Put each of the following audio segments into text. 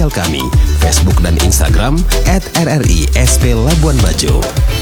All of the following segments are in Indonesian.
sosial kami, Facebook dan Instagram @RRI-SP Labuan Bajo.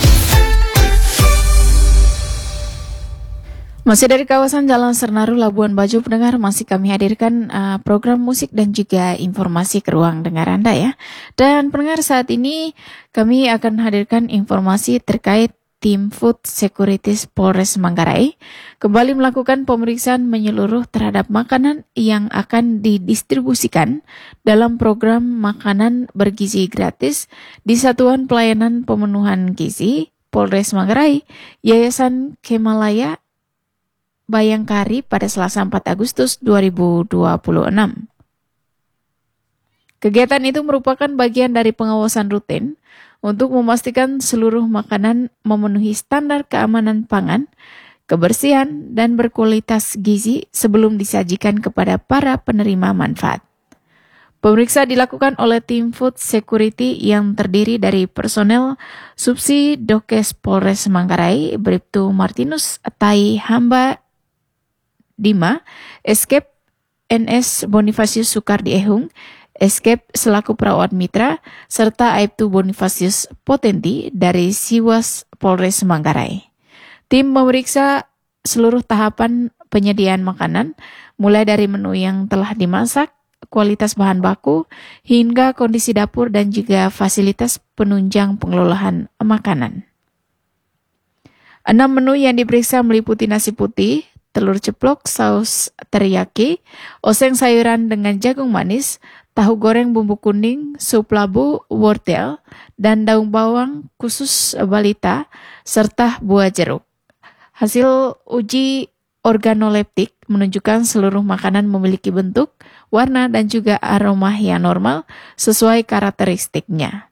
Masih dari kawasan Jalan Sernaru, Labuan Bajo, pendengar, masih kami hadirkan program musik dan juga informasi ke ruang dengar Anda ya. Dan pendengar, saat ini kami akan hadirkan informasi terkait Tim Food Securities Polres Manggarai kembali melakukan pemeriksaan menyeluruh terhadap makanan yang akan didistribusikan dalam program makanan bergizi gratis di Satuan Pelayanan Pemenuhan Gizi Polres Manggarai, Yayasan Kemalaya Bayangkari pada Selasa 4 Agustus 2026. Kegiatan itu merupakan bagian dari pengawasan rutin untuk memastikan seluruh makanan memenuhi standar keamanan pangan, kebersihan, dan berkualitas gizi sebelum disajikan kepada para penerima manfaat. Pemeriksaan dilakukan oleh tim Food Security yang terdiri dari personel Subsi Dokes Polres Manggarai, Bribtu Martinus Tai Hamba Dima, Escape NS Bonifasius Sukardi Ehung, Escape selaku perawat mitra, serta Aibtu Bonifasius Potenti dari Siwas Polres Manggarai. Tim memeriksa seluruh tahapan penyediaan makanan, mulai dari menu yang telah dimasak, kualitas bahan baku, hingga kondisi dapur dan juga fasilitas penunjang pengelolaan makanan. 6 menu yang diperiksa meliputi nasi putih, telur ceplok, saus teriyaki, oseng sayuran dengan jagung manis, tahu goreng bumbu kuning, sup labu, wortel, dan daun bawang khusus balita, serta buah jeruk. Hasil uji organoleptik menunjukkan seluruh makanan memiliki bentuk, warna, dan juga aroma yang normal sesuai karakteristiknya.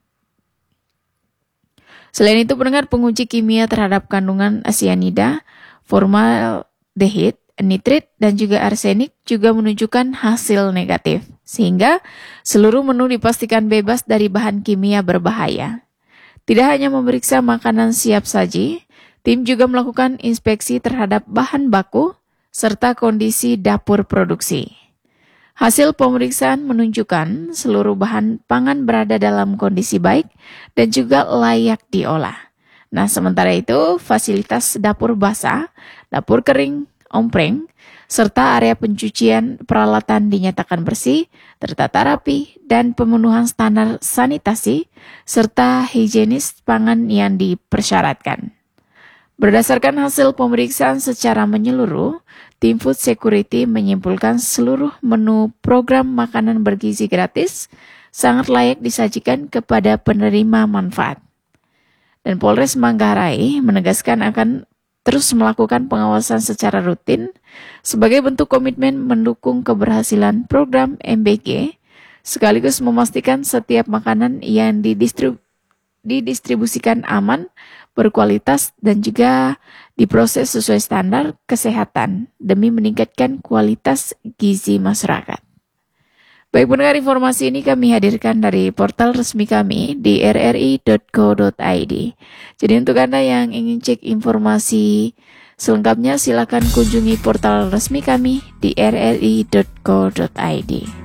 Selain itu, pendengar, penguji kimia terhadap kandungan cyanida, formaldehid, nitrit, dan juga arsenik juga menunjukkan hasil negatif, sehingga seluruh menu dipastikan bebas dari bahan kimia berbahaya. Tidak hanya memeriksa makanan siap saji, tim juga melakukan inspeksi terhadap bahan baku serta kondisi dapur produksi. Hasil pemeriksaan menunjukkan seluruh bahan pangan berada dalam kondisi baik dan juga layak diolah. Nah, sementara itu, fasilitas dapur basah, dapur kering, ompreng, serta area pencucian peralatan dinyatakan bersih, tertata rapi, dan pemenuhan standar sanitasi, serta higienis pangan yang dipersyaratkan. Berdasarkan hasil pemeriksaan secara menyeluruh, tim Food Security menyimpulkan seluruh menu program makanan bergizi gratis sangat layak disajikan kepada penerima manfaat. Dan Polres Manggarai menegaskan akan terus melakukan pengawasan secara rutin sebagai bentuk komitmen mendukung keberhasilan program MBG, sekaligus memastikan setiap makanan yang didistribusikan aman, berkualitas, dan juga diproses sesuai standar kesehatan demi meningkatkan kualitas gizi masyarakat. Baik pendengar, informasi ini kami hadirkan dari portal resmi kami di rri.co.id. Jadi untuk Anda yang ingin cek informasi selengkapnya, silakan kunjungi portal resmi kami di rri.co.id.